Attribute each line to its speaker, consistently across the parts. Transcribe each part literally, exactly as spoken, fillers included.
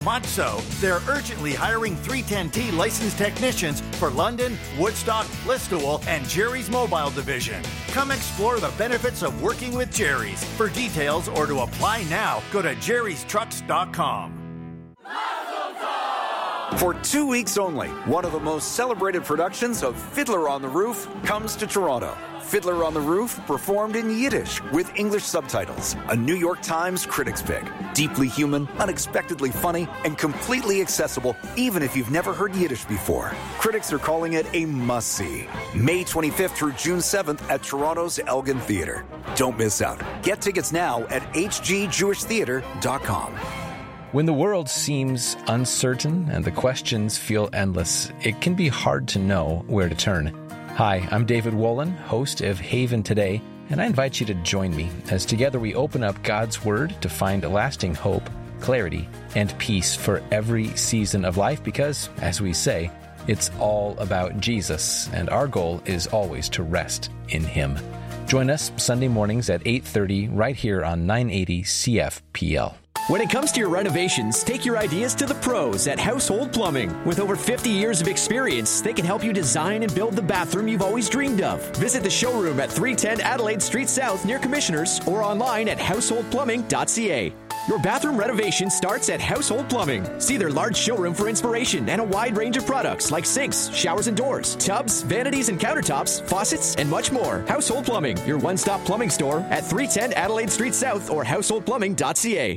Speaker 1: Matzo, they're urgently hiring three ten T licensed technicians for London, Woodstock, Listowel, and Jerry's Mobile Division. Come explore the benefits of working with Jerry's. For details or to apply now, go to jerrys trucks dot com.
Speaker 2: For two weeks only, one of the most celebrated productions of Fiddler on the Roof comes to Toronto. Fiddler on the Roof, performed in Yiddish with English subtitles. A New York Times critics pick. Deeply human, unexpectedly funny, and completely accessible, even if you've never heard Yiddish before. Critics are calling it a must-see. May twenty-fifth through June seventh at Toronto's Elgin Theatre. Don't miss out. Get tickets now at h g jewish theatre dot com.
Speaker 3: When the world seems uncertain and the questions feel endless, it can be hard to know where to turn. Hi, I'm David Wolin, host of Haven Today, and I invite you to join me as together we open up God's Word to find lasting hope, clarity, and peace for every season of life because, as we say, it's all about Jesus, and our goal is always to rest in Him. Join us Sunday mornings at eight thirty right here on nine eighty C F P L.
Speaker 4: When it comes to your renovations, take your ideas to the pros at Household Plumbing. With over fifty years of experience, they can help you design and build the bathroom you've always dreamed of. Visit the showroom at three ten Adelaide Street South near Commissioners or online at household plumbing dot c a. Your bathroom renovation starts at Household Plumbing. See their large showroom for inspiration and a wide range of products like sinks, showers and doors, tubs, vanities and countertops, faucets, and much more. Household Plumbing, your one-stop plumbing store at three ten Adelaide Street South or household plumbing dot c a.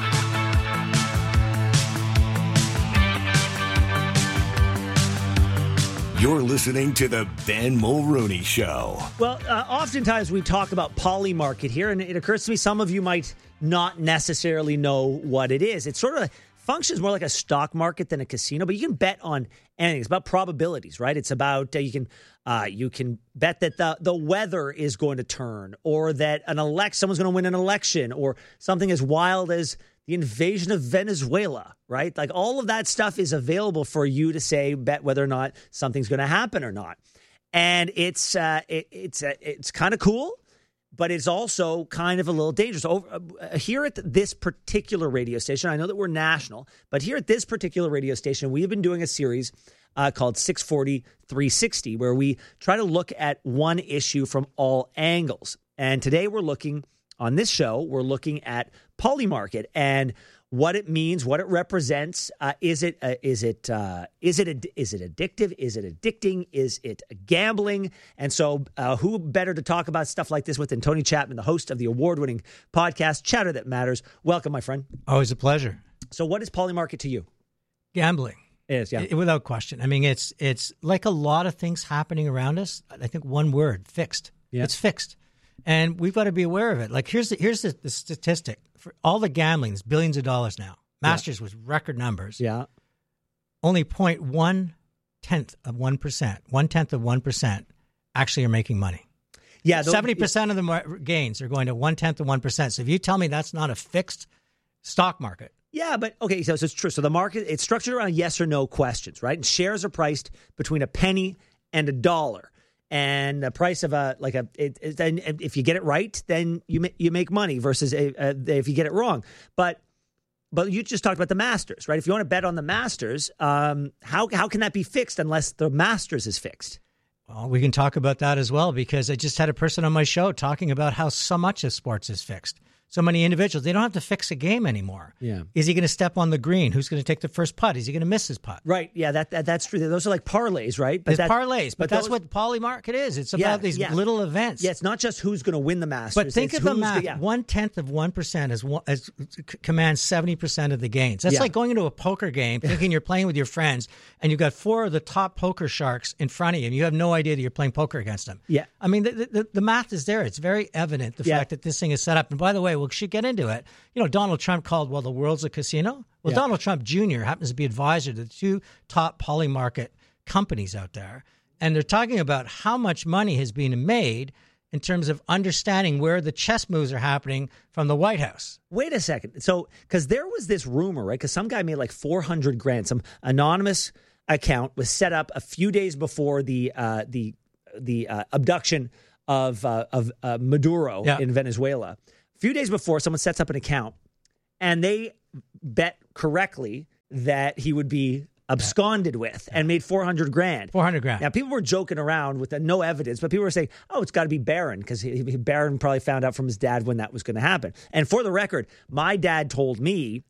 Speaker 5: You're listening to the Ben Mulrooney Show.
Speaker 6: Well, uh, oftentimes we talk about Polymarket here, and it occurs to me some of you might not necessarily know what it is. It sort of functions more like a stock market than a casino, but you can bet on anything. It's about probabilities, right? It's about uh, you can uh, you can bet that the the weather is going to turn, or that an elect someone's going to win an election, or something as wild as the invasion of Venezuela, right? Like all of that stuff is available for you to say, bet whether or not something's going to happen or not. And it's uh, it, it's uh, it's kind of cool, but it's also kind of a little dangerous. Over, uh, here at this particular radio station, I know that we're national, but here at this particular radio station, we have been doing a series uh, called six forty, three sixty, where we try to look at one issue from all angles. And today we're looking, on this show, we're looking at Polymarket and what it means, what it represents. Uh, is it uh, is it uh, is it ad- is it addictive? Is it addicting? Is it gambling? And so, uh, who better to talk about stuff like this with than Tony Chapman, the host of the award-winning podcast Chatter That Matters? Welcome, my friend.
Speaker 7: Always a pleasure.
Speaker 6: So, what is Polymarket to you?
Speaker 7: Gambling.
Speaker 6: It is, yeah,
Speaker 7: it, without question. I mean, it's it's like a lot of things happening around us. I think one word: fixed. Yeah. It's fixed. And we've got to be aware of it. Like, here's the, here's the, the statistic. For all the gambling, it's billions of dollars now. Masters yeah. with record numbers.
Speaker 6: Yeah.
Speaker 7: Only zero point one tenth of one percent, one-tenth of one percent actually are making money.
Speaker 6: Yeah.
Speaker 7: Those, seventy percent of the gains are going to one-tenth of one percent. So if you tell me that's not a fixed stock market.
Speaker 6: Yeah, but, okay, so, so it's true. So the market, it's structured around yes or no questions, right? And shares are priced between a penny and a dollar. And the price of a like a it, it, then if you get it right, then you ma- you make money versus a, a, if you get it wrong. But but you just talked about the Masters, right? If you want to bet on the Masters, um, how how can that be fixed unless the Masters is fixed?
Speaker 7: Well, we can talk about that as well, because I just had a person on my show talking about how so much of sports is fixed. So many individuals, they don't have to fix a game anymore.
Speaker 6: Yeah.
Speaker 7: Is he going to step on the green? Who's going to take the first putt? Is he going to miss his putt?
Speaker 6: Right. Yeah, that, that that's true. Those are like parlays, right?
Speaker 7: But it's parlays, but,
Speaker 6: but
Speaker 7: that's
Speaker 6: those,
Speaker 7: what Polymarket is. It's about
Speaker 6: yeah,
Speaker 7: these
Speaker 6: yeah.
Speaker 7: little events.
Speaker 6: Yeah, it's not just who's going to win the Masters.
Speaker 7: But think
Speaker 6: it's
Speaker 7: of the
Speaker 6: who's
Speaker 7: math.
Speaker 6: The, yeah.
Speaker 7: One-tenth of one percent is, one, is commands seventy percent of the gains. That's
Speaker 6: yeah.
Speaker 7: like going into a poker game thinking you're playing with your friends, and you've got four of the top poker sharks in front of you, and you have no idea that you're playing poker against them.
Speaker 6: Yeah.
Speaker 7: I mean, the, the, the math is there. It's very evident, the
Speaker 6: yeah.
Speaker 7: fact that this thing is set up. And by the way, we should get into it. You know, Donald Trump called, well, the world's a casino. Well,
Speaker 6: yeah.
Speaker 7: Donald Trump Junior happens to be advisor to the two top Polymarket companies out there. And they're talking about how much money has been made in terms of understanding where the chess moves are happening from the White House.
Speaker 6: Wait a second. So, because there was this rumor, right? Because some guy made like four hundred grand. Some anonymous account was set up a few days before the uh, the the uh, abduction of uh, of uh, Maduro
Speaker 7: yeah.
Speaker 6: in Venezuela. A few days before, someone sets up an account and they bet correctly that he would be absconded with and made four hundred grand.
Speaker 7: four hundred grand.
Speaker 6: Now, people were joking around with the, no evidence, but people were saying, oh, it's got to be Barron, because Barron probably found out from his dad when that was going to happen. And for the record, my dad told me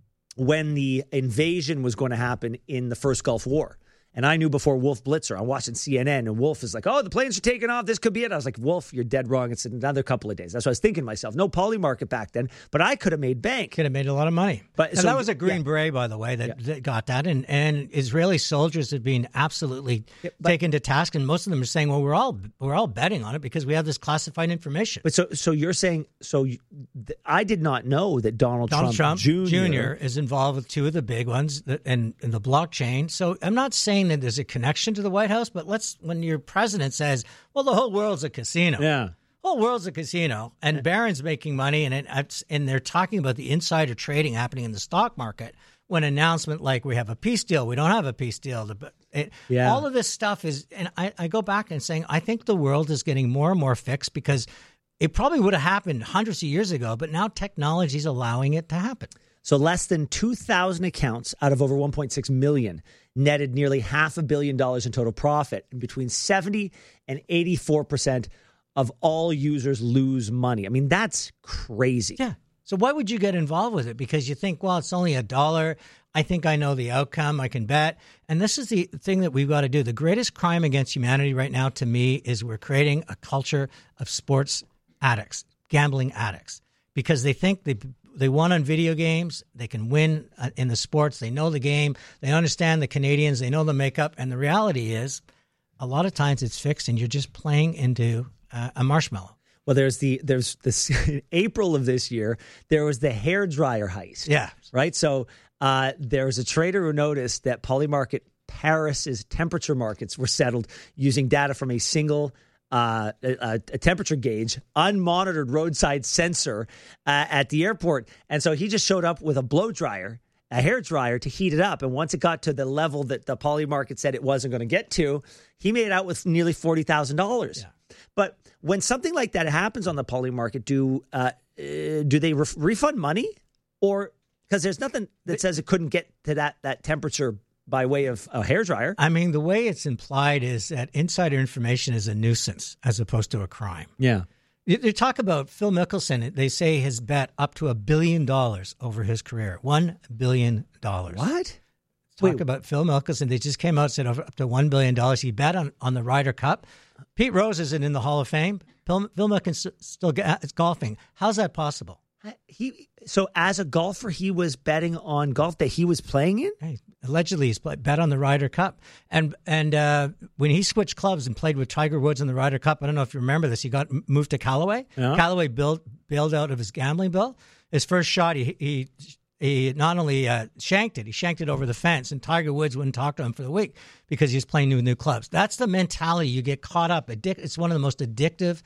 Speaker 6: when the invasion was going to happen in the first Gulf War. And I knew before Wolf Blitzer. I'm watching C N N, and Wolf is like, oh, the planes are taking off. This could be it. I was like, Wolf, you're dead wrong. It's another couple of days. That's what I was thinking to myself. No poly market back then, but I could have made bank.
Speaker 7: Could have made a lot of money.
Speaker 6: But
Speaker 7: and
Speaker 6: so,
Speaker 7: that was a Green
Speaker 6: yeah.
Speaker 7: Beret, by the way, that,
Speaker 6: Yeah.
Speaker 7: that got that. And, and Israeli soldiers have been absolutely
Speaker 6: Yeah, but-
Speaker 7: taken to task. And most of them are saying, well, we're all we're all betting on it because we have this classified information.
Speaker 6: But so so you're saying, so you, th- I did not know that Donald,
Speaker 7: Donald Trump,
Speaker 6: Trump, Junior
Speaker 7: Junior is involved with two of the big ones that, and in the blockchain. So I'm not saying that there's a connection to the White House, but let's, when your president says, well, the whole world's a casino.
Speaker 6: Yeah.
Speaker 7: Whole world's a casino, and Barron's making money, and it, and they're talking about the insider trading happening in the stock market. When an announcement like we have a peace deal, we don't have a peace deal. It,
Speaker 6: Yeah.
Speaker 7: All of this stuff is, and I, I go back and saying I think the world is getting more and more fixed because it probably would have happened hundreds of years ago, but now technology is allowing it to happen.
Speaker 6: So less than two thousand accounts out of over one point six million netted nearly half a billion dollars in total profit, and between seventy and eighty-four percent of all users lose money. I mean, that's crazy.
Speaker 7: Yeah. So why would you get involved with it? Because you think, well, it's only a dollar. I think I know the outcome. I can bet. And this is the thing that we've got to do. The greatest crime against humanity right now, to me, is we're creating a culture of sports addicts, gambling addicts, because they think they they won on video games. They can win in the sports. They know the game. They understand the Canadians. They know the makeup. And the reality is, a lot of times it's fixed, and you're just playing into uh, a marshmallow.
Speaker 6: Well, there's the there's this in April of this year, there was the hairdryer heist.
Speaker 7: Yeah.
Speaker 6: Right. So uh, there was a trader who noticed that Polymarket Paris's temperature markets were settled using data from a single uh, a, a temperature gauge, unmonitored roadside sensor uh, at the airport. And so he just showed up with a blow dryer, a hair dryer, to heat it up. And once it got to the level that the Polymarket said it wasn't going to get to, he made out with nearly forty thousand dollars. Yeah. But when something like that happens on the Polymarket, do uh, uh, do they re- refund money? Or because there's nothing that says it couldn't get to that that temperature by way of a hairdryer.
Speaker 7: I mean, the way it's implied is that insider information is a nuisance as opposed to a crime.
Speaker 6: Yeah.
Speaker 7: They talk about Phil Mickelson. They say his bet up to a billion dollars over his career. One billion dollars.
Speaker 6: What?
Speaker 7: Talk
Speaker 6: Wait.
Speaker 7: about Phil Mickelson. They just came out and said over up to one billion dollars. He bet on, on the Ryder Cup. Pete Rose isn't in the Hall of Fame. Phil, Phil Mickelson still is golfing. How's that possible?
Speaker 6: He so as a golfer, he was betting on golf that he was playing in.
Speaker 7: Hey, allegedly, he's play, bet on the Ryder Cup, and and uh, when he switched clubs and played with Tiger Woods in the Ryder Cup, I don't know if you remember this. He got moved to Callaway. Yeah. Callaway bailed bailed out of his gambling bill. His first shot, he he he not only uh, shanked it, he shanked it over the fence, and Tiger Woods wouldn't talk to him for the week because he was playing new new clubs. That's the mentality. You get caught up. Addic- it's one of the most addictive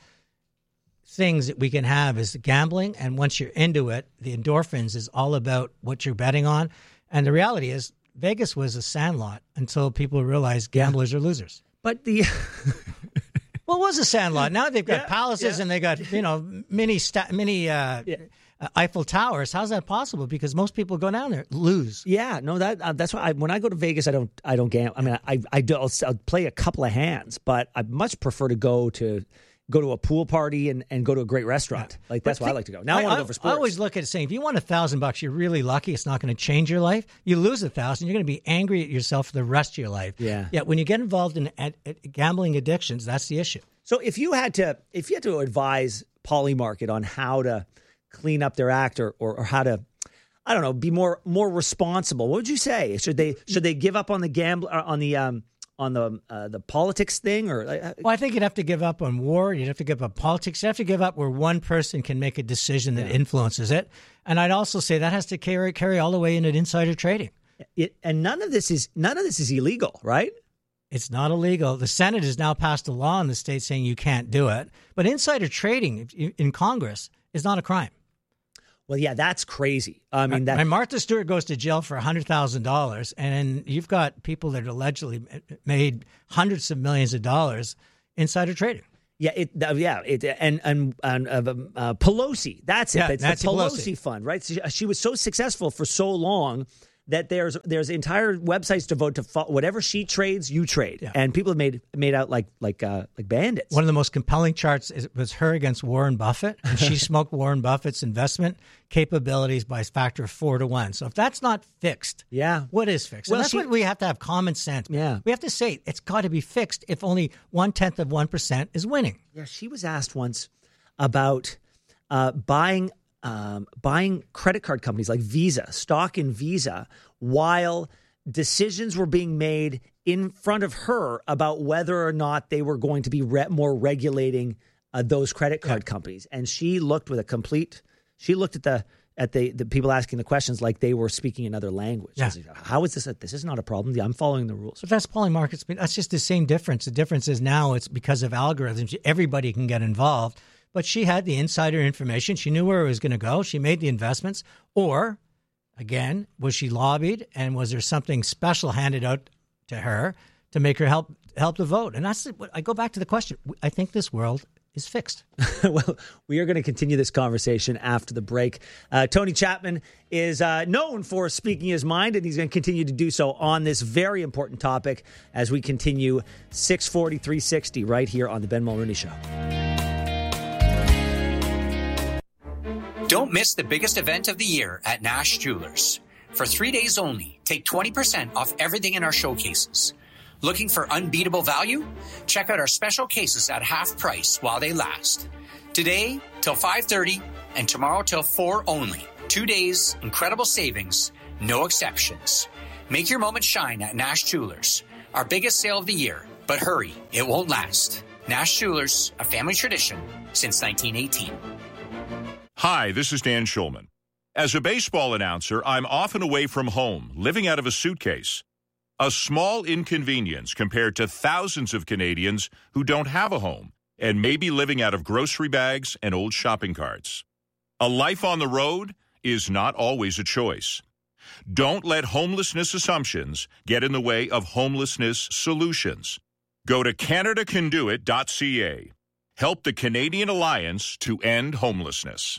Speaker 7: things that we can have is gambling, and once you're into it, the endorphins is all about what you're betting on. And the reality is Vegas was a sandlot until people realized gamblers yeah. are losers.
Speaker 6: But the
Speaker 7: well, it was a sandlot. Now they've got
Speaker 6: yeah,
Speaker 7: palaces
Speaker 6: yeah.
Speaker 7: and they got you know mini sta- mini uh, yeah. uh, Eiffel Towers. How's that possible? Because most people go down there lose.
Speaker 6: Yeah, no, that uh, that's why I, when I go to Vegas, I don't I don't gamble. I mean, I I do I'll, I'll play a couple of hands, but I much prefer to go to. Go to a pool party and, and go to a great restaurant. Yeah. Like that's why I like to go. Now I, I want to go for sports.
Speaker 7: I always look at it saying, if you want a thousand bucks, you're really lucky. It's not going to change your life. You lose a thousand, you're going to be angry at yourself for the rest of your life.
Speaker 6: Yeah.
Speaker 7: Yeah. When you get involved in at, at gambling addictions, that's the issue.
Speaker 6: So if you had to, if you had to advise Polymarket on how to clean up their act or, or, or how to, I don't know, be more more responsible, what would you say? Should they should they give up on the gamble on the um. on the uh, the politics thing? Or uh,
Speaker 7: well, I think you'd have to give up on war. You'd have to give up politics. You have to give up where one person can make a decision that yeah. influences it. And I'd also say that has to carry carry all the way into insider trading.
Speaker 6: It, and none of this is none of this is illegal, right?
Speaker 7: It's not illegal. The Senate has now passed a law in the state saying you can't do it. But insider trading in Congress is not a crime.
Speaker 6: Well, yeah, that's crazy. I mean, that
Speaker 7: and Martha Stewart goes to jail for one hundred thousand dollars, and you've got people that allegedly made hundreds of millions of dollars insider trading.
Speaker 6: Yeah, it, uh, yeah, it, and and, and uh, uh, Pelosi, that's it.
Speaker 7: Yeah,
Speaker 6: it's
Speaker 7: Nancy
Speaker 6: the Pelosi,
Speaker 7: Pelosi
Speaker 6: fund, right? She, she was so successful for so long that there's there's entire websites devoted to fo- whatever she trades, you trade,
Speaker 7: Yeah.
Speaker 6: and people have made made out like like uh, like bandits.
Speaker 7: One of the most compelling charts is, was her against Warren Buffett, and she smoked Warren Buffett's investment capabilities by a factor of four to one. So if that's not fixed,
Speaker 6: Yeah.
Speaker 7: what is fixed?
Speaker 6: Well,
Speaker 7: And that's
Speaker 6: she-
Speaker 7: what we have to have common sense.
Speaker 6: Yeah.
Speaker 7: We have to say it's got to be fixed if only one-tenth of one percent is winning.
Speaker 6: Yeah, she was asked once about uh, buying um, buying credit card companies like Visa, stock in Visa, while decisions were being made in front of her about whether or not they were going to be re- more regulating uh, those credit card companies. And she looked with a complete. She looked at the at the, the people asking the questions like they were speaking another language.
Speaker 7: Yeah.
Speaker 6: She was like, how is this? A, this is not a problem. I'm following the rules.
Speaker 7: But that's Pauly markets. That's just the same difference. The difference is now it's because of algorithms. Everybody can get involved. But she had the insider information. She knew where it was going to go. She made the investments. Or, again, was she lobbied, and was there something special handed out to her to make her help help the vote? And that's I go back to the question. I think this world is fixed.
Speaker 6: Well, we are going to continue this conversation after the break. Uh, Tony Chapman is uh, known for speaking his mind, and he's going to continue to do so on this very important topic as we continue six forty, three sixty right here on the Ben Mulrooney Show.
Speaker 8: Don't miss the biggest event of the year at Nash Jewelers. For three days only, take twenty percent off everything in our showcases. Looking for unbeatable value? Check out our special cases at half price while they last. Today till five thirty and tomorrow till four only. Two days, incredible savings, no exceptions. Make your moment shine at Nash Jewelers. Our biggest sale of the year, but hurry, it won't last. Nash Jewelers, a family tradition since nineteen eighteen.
Speaker 9: Hi, this is Dan Schulman. As a baseball announcer, I'm often away from home, living out of a suitcase. A small inconvenience compared to thousands of Canadians who don't have a home and may be living out of grocery bags and old shopping carts. A life on the road is not always a choice. Don't let homelessness assumptions get in the way of homelessness solutions. Go to Canada Can Do It dot C A. Help the Canadian Alliance to End Homelessness.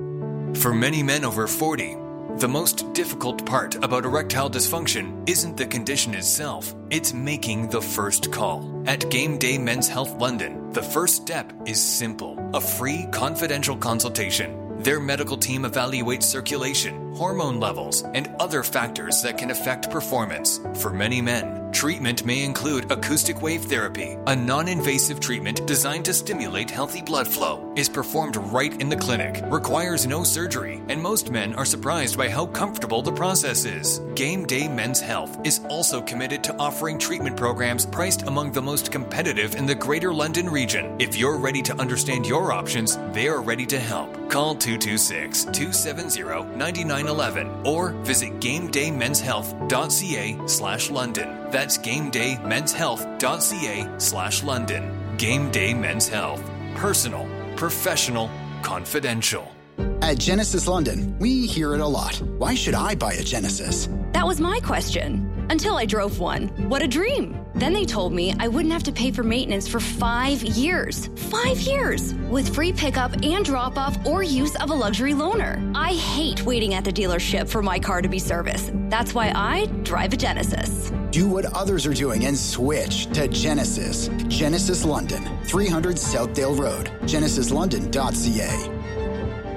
Speaker 10: For many men over forty, the most difficult part about erectile dysfunction isn't the condition itself, it's making the first call. At Game Day Men's Health London, the first step is simple: a free confidential consultation. Their medical team evaluates circulation, hormone levels, and other factors that can affect performance. For many men, treatment may include acoustic wave therapy, a non-invasive treatment designed to stimulate healthy blood flow, is performed right in the clinic, requires no surgery, and most men are surprised by how comfortable the process is. Game Day Men's Health is also committed to offering treatment programs priced among the most competitive in the Greater London region. If you're ready to understand your options, they are ready to help. Call two two six, two seven zero, nine nine one one or visit game day men's health dot c a slash London. That's game day men's health dot c a slash London. Game Day Men's Health. Personal, professional, confidential.
Speaker 11: At Genesis London, we hear it a lot. Why should I buy a Genesis?
Speaker 12: That was my question. Until I drove one. What a dream. Then they told me I wouldn't have to pay for maintenance for five years. Five years! With free pickup and drop-off or use of a luxury loaner. I hate waiting at the dealership for my car to be serviced. That's why I drive a Genesis.
Speaker 11: Do what others are doing and switch to Genesis. Genesis London, three hundred Southdale Road. genesis london dot c a.